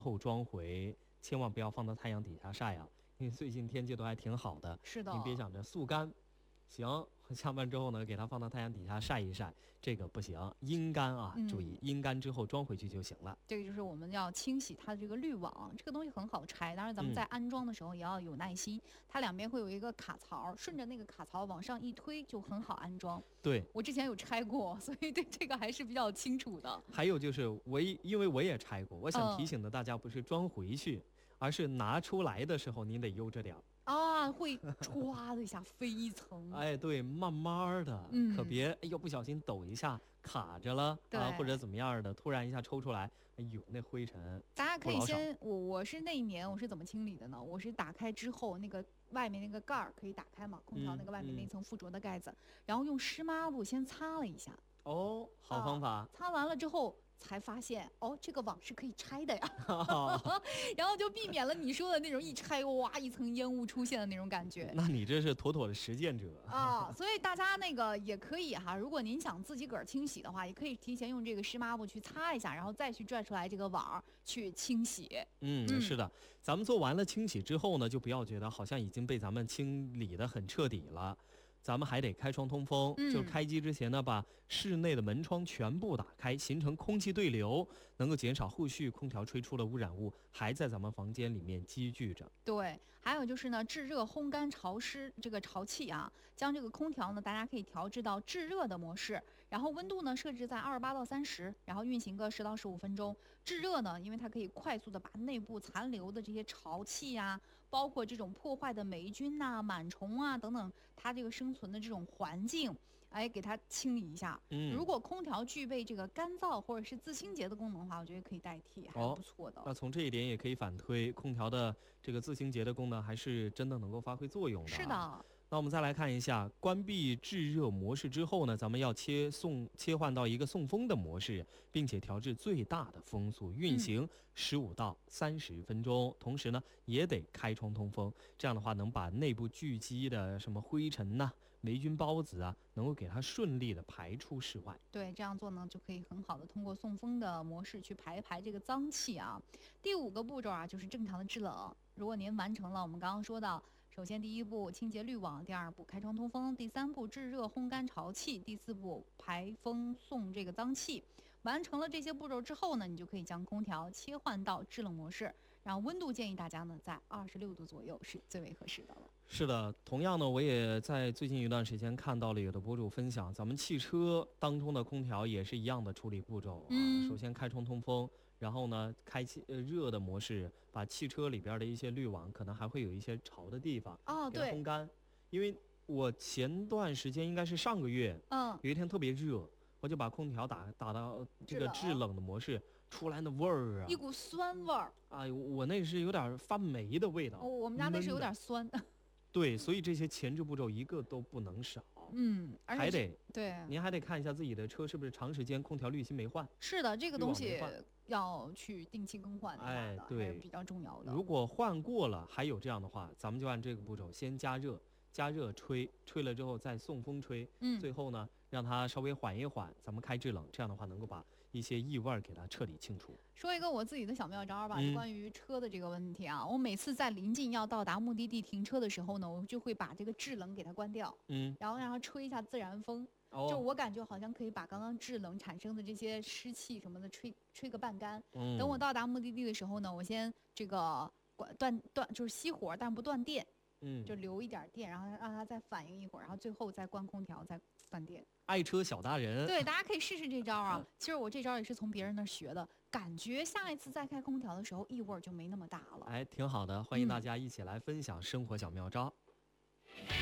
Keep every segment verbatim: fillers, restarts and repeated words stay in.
后装回，千万不要放到太阳底下晒啊，因为最近天气都还挺好的。 是的， 您别想着速干，行，下班之后呢，给它放到太阳底下晒一晒，这个不行，阴干啊， 嗯、 注意阴干之后装回去就行了。 这个就是我们要清洗它的这个滤网，这个东西很好拆，当然咱们在安装的时候也要有耐心。嗯、它两边会有一个卡槽，顺着那个卡槽往上一推就很好安装。 对， 我之前有拆过，所以对这个还是比较清楚的。 还有就是我因为我也拆过，我想提醒的大家不是装回去，嗯、而是拿出来的时候您得悠着点啊，会唰的一下飞一层。 哎，对，慢慢的， 嗯、 可别哎呦不小心抖一下卡着了啊，或者怎么样的，突然一下抽出来，哎呦那灰尘。 大家可以先，我我是那一年我是怎么清理的呢？我是打开之后那个外面那个盖儿可以打开嘛，空调那个外面那层附着的盖子，嗯嗯、然后用湿抹布先擦了一下。 哦，好方法。啊、 擦完了之后。才发现哦，这个网是可以拆的呀，然后就避免了你说的那种一拆哇一层烟雾出现的那种感觉。 那你这是妥妥的实践者啊！所以大家那个也可以哈，如果您想自己个儿清洗的话，也可以提前用这个湿抹布去擦一下，然后再去拽出来这个网去清洗。 嗯，嗯是的，咱们做完了清洗之后呢，就不要觉得好像已经被咱们清理得很彻底了。咱们还得开窗通风， 嗯、 就开机之前呢，把室内的门窗全部打开，形成空气对流，能够减少后续空调吹出的污染物还在咱们房间里面积聚着。 对，还有就是呢，制热、烘干、潮湿这个潮气啊，将这个空调呢，大家可以调制到制热的模式，然后温度呢设置在二十八到三十，然后运行个十到十五分钟。制热呢，因为它可以快速的把内部残留的这些潮气啊，包括这种破坏的霉菌呐、螨虫啊等等，它这个生存的这种环境，哎，给它清理一下。 嗯， 如果空调具备这个干燥或者是自清洁的功能的话，我觉得可以代替，还是不错的。 哦、那从这一点也可以反推，空调的这个自清洁的功能还是真的能够发挥作用的。 是的。 那我们再来看一下，关闭制热模式之后呢，咱们要切送切换到一个送风的模式，并且调至最大的风速，运行十五到三十分钟、嗯。同时呢，也得开窗通风，这样的话能把内部聚集的什么灰尘呐、啊、霉菌孢子啊，能够给它顺利的排出室外。 对，这样做呢，就可以很好的通过送风的模式去排一排这个脏气啊。第五个步骤啊，就是正常的制冷。如果您完成了我们刚刚说到，首先第一步清洁滤网，第二步开窗通风，第三步制热烘干潮气，第四步排风送这个脏气。完成了这些步骤之后呢，你就可以将空调切换到制冷模式，然后温度建议大家呢在二十六度左右是最为合适的了。 是的，同样呢，我也在最近一段时间看到了有的博主分享，咱们汽车当中的空调也是一样的处理步骤啊。 嗯， 首先开窗通风，然后呢开启呃热的模式，把汽车里边的一些滤网可能还会有一些潮的地方哦， 给它烘干。因为我前段时间应该是上个月， 嗯， 有一天特别热。我就把空调打打到这个制冷的模式，出来的味儿啊， 一股酸味儿。 哎，我那是有点发霉的味道。 哦，我们家那是有点酸。 对，所以这些前置步骤一个都不能少。 嗯，而且还得对， 您还得看一下自己的车是不是长时间空调滤芯没换。 是的，这个东西要去定期更换的， 哎，对， 比较重要的。 如果换过了还有这样的话，咱们就按这个步骤先加热。加热吹，吹了之后再送风吹， 嗯， 最后呢让它稍微缓一缓，咱们开制冷，这样的话能够把一些异味给它彻底清除。 说一个我自己的小妙招吧， 嗯、 就关于车的这个问题啊，我每次在临近要到达目的地停车的时候呢，我就会把这个制冷给它关掉， 嗯， 然后让它吹一下自然风， 哦、 就我感觉好像可以把刚刚制冷产生的这些湿气什么的吹吹个半干。 嗯， 等我到达目的地的时候呢，我先这个断断就是熄火，但不断电。 嗯， 就留一点电，然后让它再反应一会儿，然后最后再关空调，再断电。 爱车小达人， 对，大家可以试试这招啊。其实我这招也是从别人那儿学的，感觉下一次再开空调的时候，异味就没那么大了。 哎，挺好的，欢迎大家一起来分享生活小妙招。嗯、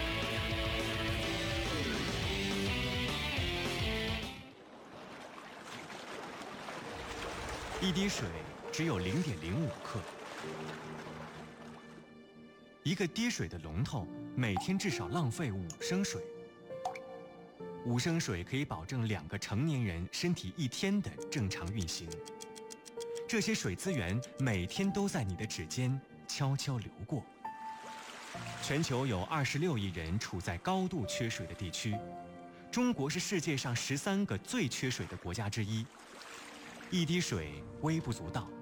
一滴水只有零点零五克。一个滴水的龙头每天至少浪费五升水，五升水可以保证两个成年人身体一天的正常运行。这些水资源每天都在你的指尖悄悄流过。全球有二十六亿人处在高度缺水的地区，中国是世界上十三个最缺水的国家之一。一滴水微不足道，